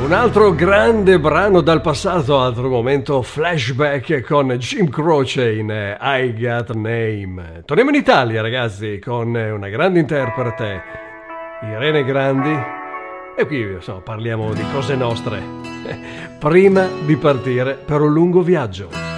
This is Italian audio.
Un altro grande brano dal passato, altro momento flashback con Jim Croce in I Got Name. Torniamo in Italia, ragazzi, con una grande interprete, Irene Grandi, e qui insomma, parliamo di cose nostre. Prima di partire per un lungo viaggio.